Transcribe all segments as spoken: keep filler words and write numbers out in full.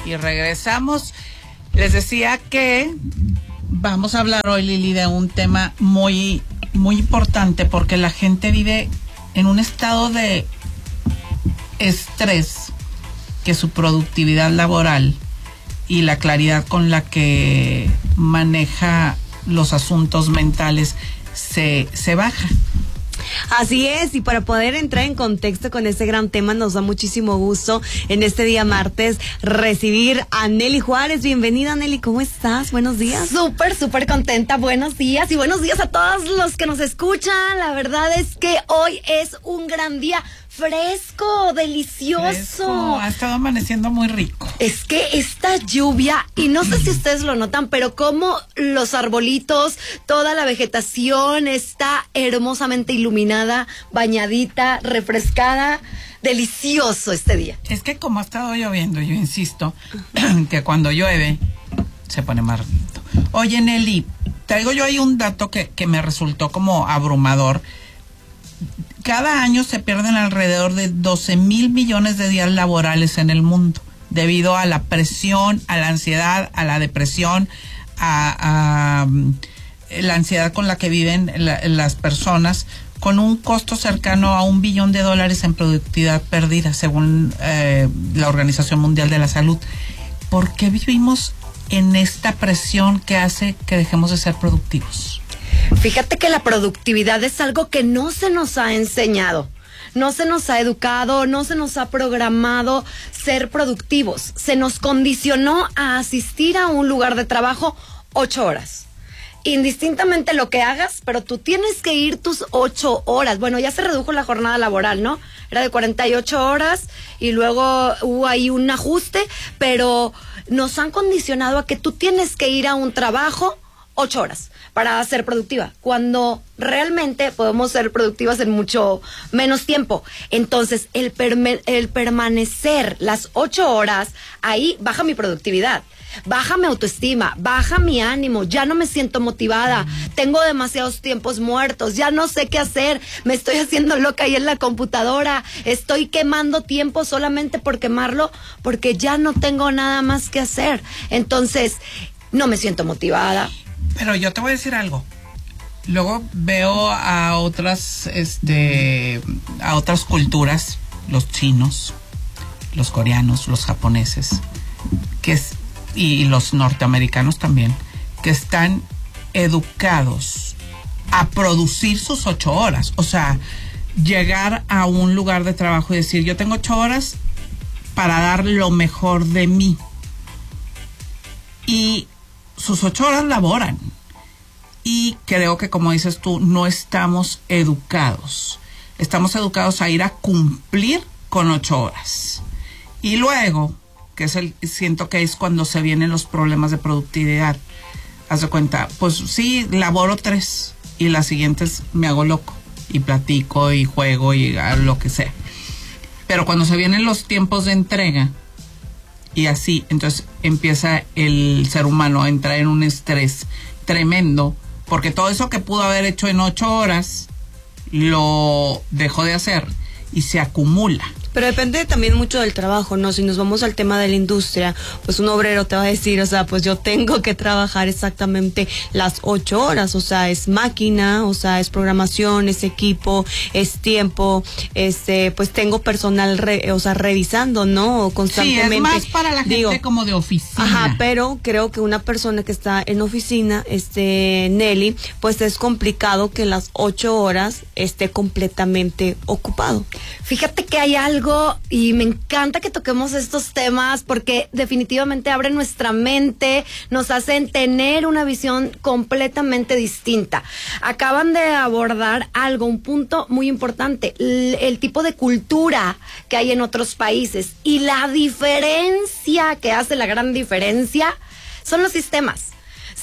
Y regresamos. Les decía que vamos a hablar hoy, Lili, de un tema muy, muy importante porque la gente vive en un estado de estrés, que su productividad laboral y la claridad con la que maneja los asuntos mentales se, se baja. Así es, y para poder entrar en contexto con este gran tema, nos da muchísimo gusto en este día martes recibir a Nelly Juárez. Bienvenida, Nelly, ¿cómo estás? Buenos días. Súper, súper contenta, buenos días y buenos días a todos los que nos escuchan. La verdad es que hoy es un gran día. Fresco, delicioso. Fresco. Ha estado amaneciendo muy rico. Es que esta lluvia, y no sé si ustedes lo notan, pero como los arbolitos, toda la vegetación está hermosamente iluminada, bañadita, refrescada. Delicioso este día. Es que como ha estado lloviendo, yo insisto que cuando llueve se pone más rico. Oye, Nelly, traigo yo ahí un dato que, que me resultó como abrumador. Cada año se pierden alrededor de doce mil millones de días laborales en el mundo debido a la presión, a la ansiedad, a la depresión, a, a la ansiedad con la que viven la, las personas, con un costo cercano a un billón de dólares en productividad perdida, según eh, la Organización Mundial de la Salud. ¿Por qué vivimos en esta presión que hace que dejemos de ser productivos? Fíjate que la productividad es algo que no se nos ha enseñado, no se nos ha educado, no se nos ha programado ser productivos. Se nos condicionó a asistir a un lugar de trabajo ocho horas. Indistintamente lo que hagas, pero tú tienes que ir tus ocho horas. Bueno, ya se redujo la jornada laboral, ¿no? Era de cuarenta y ocho horas y luego hubo ahí un ajuste, pero nos han condicionado a que tú tienes que ir a un trabajo ocho horas para ser productiva, cuando realmente podemos ser productivas en mucho menos tiempo. Entonces, el, perme- el permanecer las ocho horas, ahí baja mi productividad, baja mi autoestima, baja mi ánimo, ya no me siento motivada, mm. tengo demasiados tiempos muertos, ya no sé qué hacer, me estoy haciendo loca ahí en la computadora, estoy quemando tiempo solamente por quemarlo, porque ya no tengo nada más que hacer. Entonces, no me siento motivada. Pero yo te voy a decir algo. Luego veo a otras, este, a otras culturas, los chinos, los coreanos, los japoneses, que es, y los norteamericanos también, que están educados a producir sus ocho horas. O sea, llegar a un lugar de trabajo y decir, yo tengo ocho horas para dar lo mejor de mí. Y sus ocho horas laboran. Y creo que, como dices tú, no estamos educados. Estamos educados a ir a cumplir con ocho horas. Y luego, que es el, siento que es cuando se vienen los problemas de productividad. Haz de cuenta, pues sí, laboro tres y las siguientes me hago loco y platico y juego y hago lo que sea. Pero cuando se vienen los tiempos de entrega, y así, entonces empieza el ser humano a entrar en un estrés tremendo, porque todo eso que pudo haber hecho en ocho horas, lo dejó de hacer y se acumula. Pero depende también mucho del trabajo, ¿no? Si nos vamos al tema de la industria, pues un obrero te va a decir, o sea, pues yo tengo que trabajar exactamente las ocho horas, o sea, es máquina, o sea, es programación, es equipo, es tiempo, este, pues tengo personal, re, o sea, revisando, ¿no? Constantemente. Sí, es más para la gente Digo, como de oficina. Ajá, pero creo que una persona que está en oficina, este, Nelly, pues es complicado que las ocho horas esté completamente ocupado. Fíjate que hay algo y me encanta que toquemos estos temas porque definitivamente abren nuestra mente, nos hacen tener una visión completamente distinta. Acaban de abordar algo, un punto muy importante, el, el tipo de cultura que hay en otros países y la diferencia que hace la gran diferencia son los sistemas.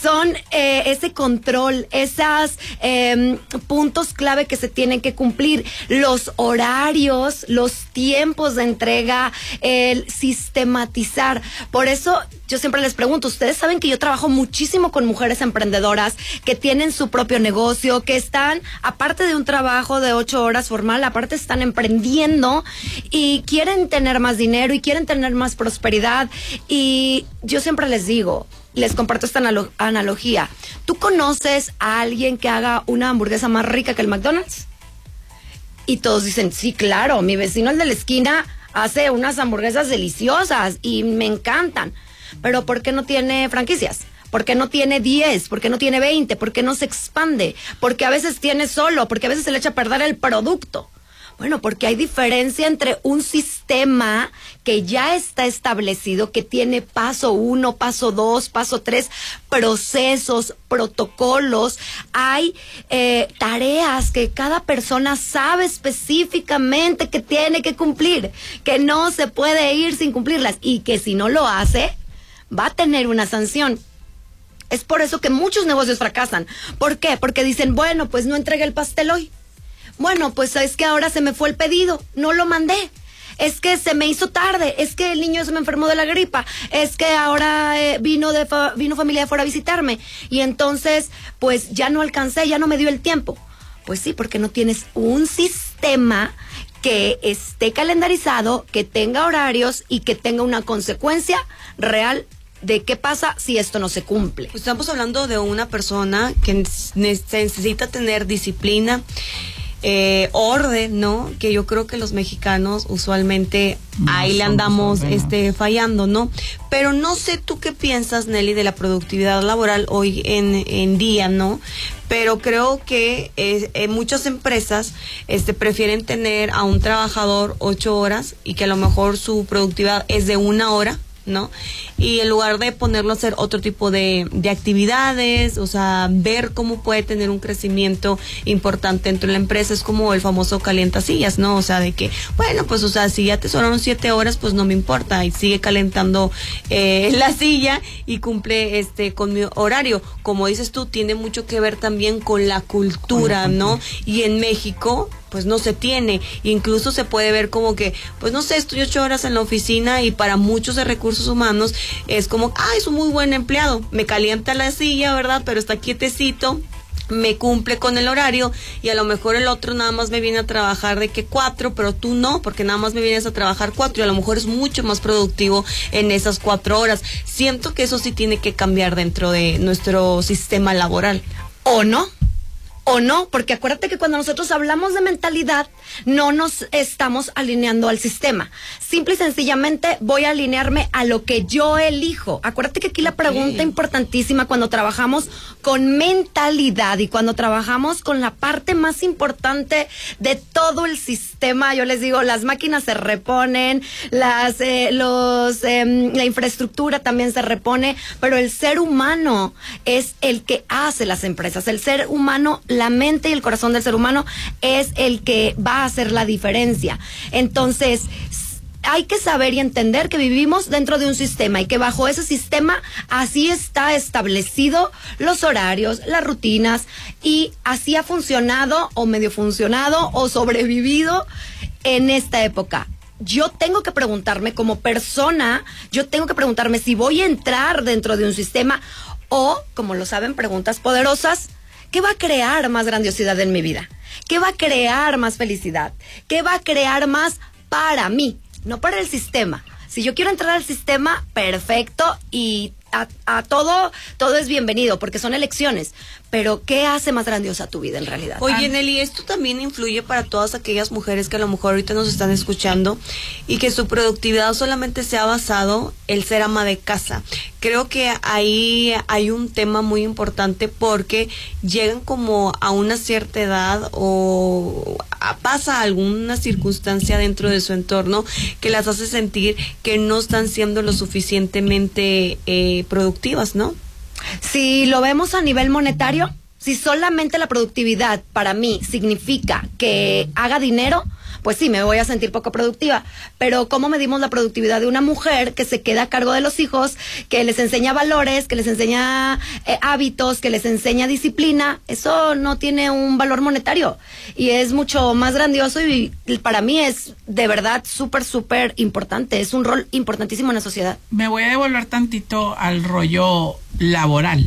son eh, ese control, esos eh, puntos clave que se tienen que cumplir, los horarios, los tiempos de entrega, el sistematizar. Por eso yo siempre les pregunto, ustedes saben que yo trabajo muchísimo con mujeres emprendedoras que tienen su propio negocio, que están, aparte de un trabajo de ocho horas formal, aparte están emprendiendo y quieren tener más dinero y quieren tener más prosperidad. Y yo siempre les digo, les comparto esta analo- analogía. ¿Tú conoces a alguien que haga una hamburguesa más rica que el McDonald's? Y todos dicen, sí, claro, mi vecino el de la esquina hace unas hamburguesas deliciosas y me encantan. Pero ¿por qué no tiene franquicias? ¿Por qué no tiene diez? ¿Por qué no tiene veinte? ¿Por qué no se expande? Porque a veces tiene solo, porque a veces se le echa a perder el producto. Bueno, porque hay diferencia entre un sistema que ya está establecido, que tiene paso uno, paso dos, paso tres, procesos, protocolos. Hay eh, tareas que cada persona sabe específicamente que tiene que cumplir, que no se puede ir sin cumplirlas y que si no lo hace, va a tener una sanción. Es por eso que muchos negocios fracasan. ¿Por qué? Porque dicen, bueno, pues no entregué el pastel hoy. Bueno, pues es que ahora se me fue el pedido, no lo mandé. Es que se me hizo tarde, es que el niño se me enfermó de la gripa, es que ahora eh, vino de fa- vino familia de fuera a visitarme y entonces pues ya no alcancé, ya no me dio el tiempo. Pues sí, porque no tienes un sistema que esté calendarizado, que tenga horarios y que tenga una consecuencia real de qué pasa si esto no se cumple. Estamos hablando de una persona que necesita tener disciplina, Eh, orden, ¿no? Que yo creo que los mexicanos usualmente no ahí le andamos este fallando, ¿no? Pero no sé tú qué piensas, Nelly, de la productividad laboral hoy en, en día, ¿no? Pero creo que eh, eh, muchas empresas este prefieren tener a un trabajador ocho horas y que a lo mejor su productividad es de una hora, ¿no? Y en lugar de ponerlo a hacer otro tipo de, de actividades, o sea, ver cómo puede tener un crecimiento importante dentro de la empresa, es como el famoso calientasillas, ¿no? O sea, de que, bueno, pues, o sea, si ya te sobraron siete horas, pues no me importa, y sigue calentando eh, la silla y cumple este con mi horario. Como dices tú, tiene mucho que ver también con la cultura, ¿no? Y en México, pues no se tiene, incluso se puede ver como que, pues no sé, estoy ocho horas en la oficina y para muchos de recursos humanos es como, ah, es un muy buen empleado, me calienta la silla, ¿verdad? Pero está quietecito, me cumple con el horario y a lo mejor el otro nada más me viene a trabajar de que cuatro, pero tú no, porque nada más me vienes a trabajar cuatro y a lo mejor es mucho más productivo en esas cuatro horas. Siento que eso sí tiene que cambiar dentro de nuestro sistema laboral. ¿O no? ¿O no? Porque acuérdate que cuando nosotros hablamos de mentalidad, no nos estamos alineando al sistema. Simple y sencillamente voy a alinearme a lo que yo elijo. Acuérdate que aquí la pregunta okay. importantísima cuando trabajamos con mentalidad y cuando trabajamos con la parte más importante de todo el sistema, yo les digo, las máquinas se reponen, las, eh, los, eh, la infraestructura también se repone, pero el ser humano es el que hace las empresas. El ser humano, la mente y el corazón del ser humano es el que va a hacer la diferencia. Entonces, hay que saber y entender que vivimos dentro de un sistema y que bajo ese sistema así está establecido los horarios, las rutinas y así ha funcionado o medio funcionado o sobrevivido en esta época. Yo tengo que preguntarme como persona, yo tengo que preguntarme si voy a entrar dentro de un sistema o, como lo saben, preguntas poderosas. ¿Qué va a crear más grandiosidad en mi vida? ¿Qué va a crear más felicidad? ¿Qué va a crear más para mí? No para el sistema. Si yo quiero entrar al sistema, perfecto, y a, a todo, todo es bienvenido, porque son elecciones. Pero, ¿qué hace más grandiosa tu vida en realidad? Oye, Nelly, esto también influye para todas aquellas mujeres que a lo mejor ahorita nos están escuchando y que su productividad solamente se ha basado en ser ama de casa. Creo que ahí hay un tema muy importante porque llegan como a una cierta edad o pasa alguna circunstancia dentro de su entorno que las hace sentir que no están siendo lo suficientemente eh, productivas, ¿no? Si lo vemos a nivel monetario, Si solamente la productividad para mí significa que haga dinero, pues sí, me voy a sentir poco productiva. Pero ¿cómo medimos la productividad de una mujer que se queda a cargo de los hijos, que les enseña valores, que les enseña eh, hábitos, que les enseña disciplina? Eso no tiene un valor monetario y es mucho más grandioso y para mí es de verdad súper, súper importante. Es un rol importantísimo en la sociedad. Me voy a devolver tantito al rollo laboral.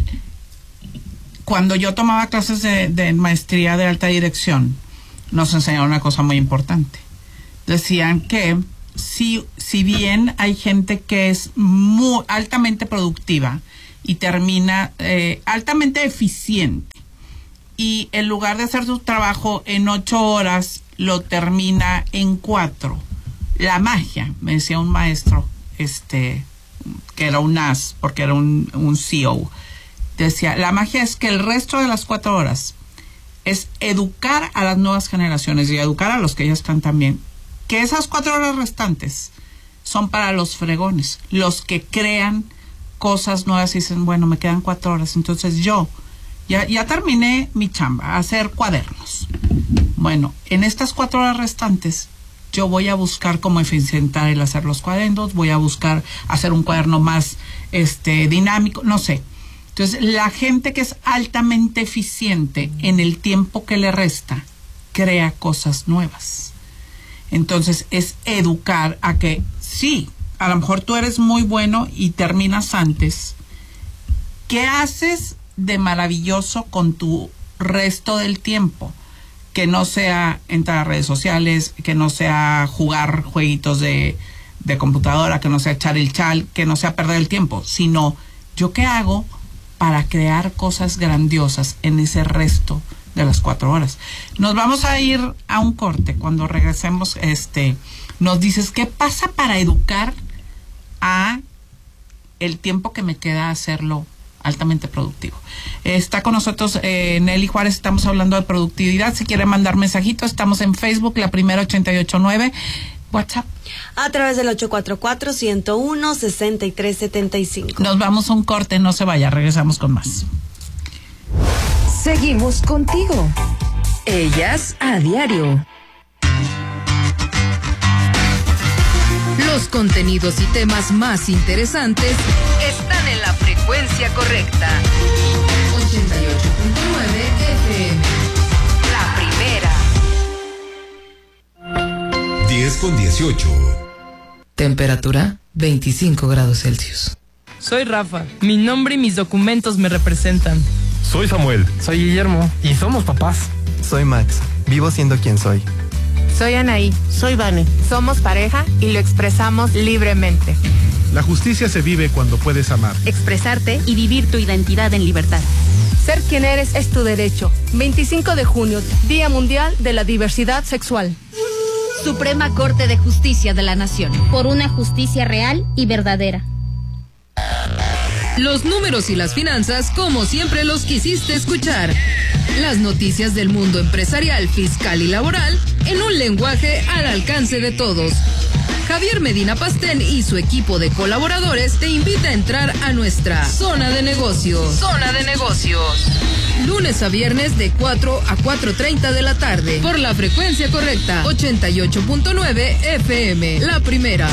Cuando yo tomaba clases de, de maestría de alta dirección, nos enseñaron una cosa muy importante. Decían que si, si bien hay gente que es muy altamente productiva y termina eh, altamente eficiente y en lugar de hacer su trabajo en ocho horas lo termina en cuatro, la magia, me decía un maestro este que era un as porque era un, un C E O, decía, la magia es que el resto de las cuatro horas es educar a las nuevas generaciones y educar a los que ya están también. Que esas cuatro horas restantes son para los fregones, los que crean cosas nuevas y dicen, bueno, me quedan cuatro horas. Entonces yo ya, ya terminé mi chamba, hacer cuadernos. Bueno, en estas cuatro horas restantes yo voy a buscar cómo eficientar el hacer los cuadernos, voy a buscar hacer un cuaderno más este dinámico, no sé. Entonces, la gente que es altamente eficiente en el tiempo que le resta, crea cosas nuevas. Entonces, es educar a que, sí, a lo mejor tú eres muy bueno y terminas antes. ¿Qué haces de maravilloso con tu resto del tiempo? Que no sea entrar a redes sociales, que no sea jugar jueguitos de, de computadora, que no sea echar el chal, que no sea perder el tiempo, sino, ¿yo qué hago para crear cosas grandiosas en ese resto de las cuatro horas? Nos vamos a ir a un corte. Cuando regresemos, este, nos dices qué pasa para educar a el tiempo que me queda hacerlo altamente productivo. Está con nosotros eh, Nelly Juárez, estamos hablando de productividad. Si quiere mandar mensajitos, estamos en Facebook, La Primera ochenta y ocho nueve. WhatsApp. A través del ocho cuatro cuatro, ciento uno, sesenta y tres setenta y cinco. Nos vamos a un corte, no se vaya, regresamos con más. Seguimos contigo. Ellas a diario. Los contenidos y temas más interesantes están en la frecuencia correcta. ochenta y ocho punto nueve F M. La Primera. diez con dieciocho. Temperatura veinticinco grados Celsius. Soy Rafa. Mi nombre y mis documentos me representan. Soy Samuel. Soy Guillermo. Y somos papás. Soy Max. Vivo siendo quien soy. Soy Anaí. Soy Vane. Somos pareja y lo expresamos libremente. La justicia se vive cuando puedes amar, expresarte y vivir tu identidad en libertad. Ser quien eres es tu derecho. veinticinco de junio, Día Mundial de la Diversidad Sexual. Suprema Corte de Justicia de la Nación. Por una justicia real y verdadera. Los números y las finanzas como siempre los quisiste escuchar. Las noticias del mundo empresarial, fiscal y laboral en un lenguaje al alcance de todos. Javier Medina Pastén y su equipo de colaboradores te invita a entrar a nuestra Zona de Negocios. Zona de Negocios. Lunes a viernes de cuatro a cuatro treinta de la tarde. Por la frecuencia correcta, ochenta y ocho punto nueve F M. La Primera.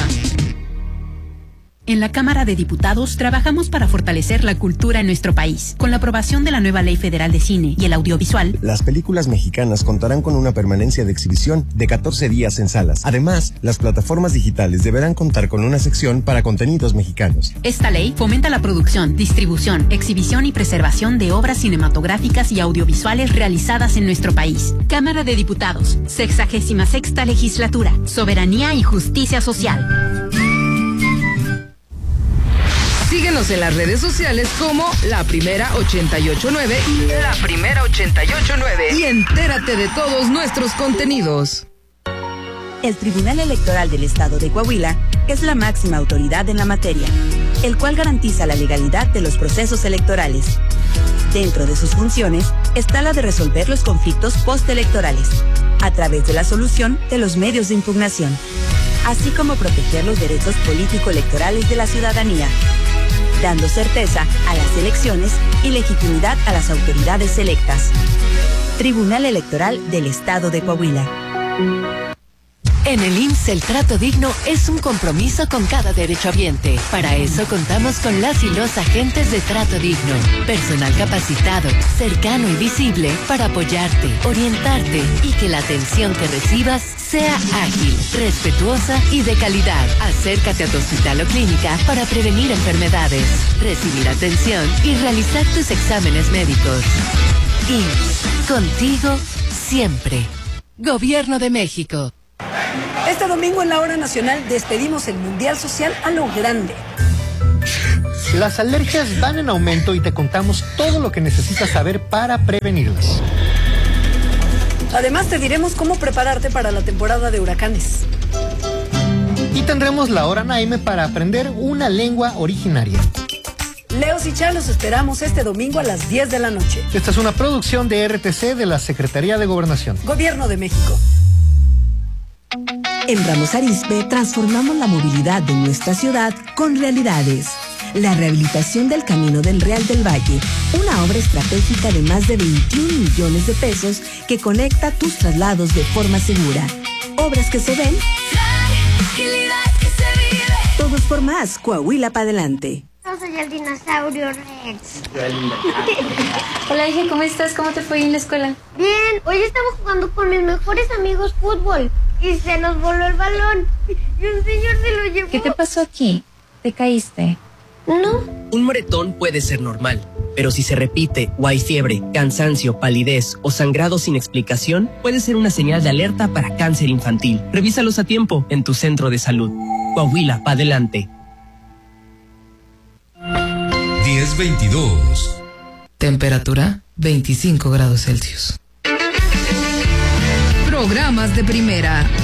En la Cámara de Diputados trabajamos para fortalecer la cultura en nuestro país. Con la aprobación de la nueva Ley Federal de Cine y el Audiovisual, las películas mexicanas contarán con una permanencia de exhibición de catorce días en salas. Además, las plataformas digitales deberán contar con una sección para contenidos mexicanos. Esta ley fomenta la producción, distribución, exhibición y preservación de obras cinematográficas y audiovisuales realizadas en nuestro país. Cámara de Diputados, sexagésima sexta legislatura, soberanía y justicia social. Síguenos en las redes sociales como La Primera ochenta y ocho nueve. La Primera ochenta y ocho nueve. Y entérate de todos nuestros contenidos. El Tribunal Electoral del Estado de Coahuila es la máxima autoridad en la materia, el cual garantiza la legalidad de los procesos electorales. Dentro de sus funciones está la de resolver los conflictos postelectorales, a través de la solución de los medios de impugnación, así como proteger los derechos político-electorales de la ciudadanía. dando certeza a las elecciones y legitimidad a las autoridades electas. Tribunal Electoral del Estado de Coahuila. En el I M S S el trato digno es un compromiso con cada derechohabiente. Para eso contamos con las y los agentes de trato digno. Personal capacitado, cercano y visible para apoyarte, orientarte y que la atención que recibas sea ágil, respetuosa y de calidad. Acércate a tu hospital o clínica para prevenir enfermedades, recibir atención y realizar tus exámenes médicos. I M S S, contigo siempre. Gobierno de México. Este domingo en la Hora Nacional despedimos el Mundial Social a lo grande. Las alergias van en aumento y te contamos todo lo que necesitas saber para prevenirlas. Además te diremos cómo prepararte para la temporada de huracanes. Y tendremos la Hora Naime para aprender una lengua originaria. Leos y Char los esperamos este domingo a las diez de la noche. Esta es una producción de R T C de la Secretaría de Gobernación. Gobierno de México. En Ramos Arizpe transformamos la movilidad de nuestra ciudad con realidades. La rehabilitación del Camino del Real del Valle, una obra estratégica de más de veintiún millones de pesos que conecta tus traslados de forma segura. Obras que se ven. Que se vive. Todos por más, Coahuila para adelante. Yo soy el dinosaurio Rex. Hola, hija, ¿cómo estás? ¿Cómo te fue en la escuela? Bien, hoy estaba jugando con mis mejores amigos fútbol y se nos voló el balón y un señor se lo llevó. ¿Qué te pasó aquí? ¿Te caíste? No. Un moretón puede ser normal, pero si se repite o hay fiebre, cansancio, palidez o sangrado sin explicación, puede ser una señal de alerta para cáncer infantil. Revísalos a tiempo en tu centro de salud. Coahuila, pa' adelante. diez veintidós. Temperatura veinticinco grados Celsius. Programas de primera.